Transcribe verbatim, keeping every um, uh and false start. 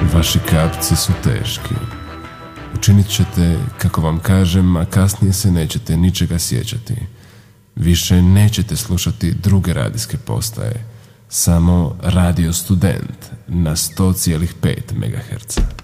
Vaši kapci su teški. Učinit ćete kako vam kažem, a kasnije se nećete ničega sjećati. Više nećete slušati druge radijske postaje, samo Radio Student na sto zarez pet megaherca.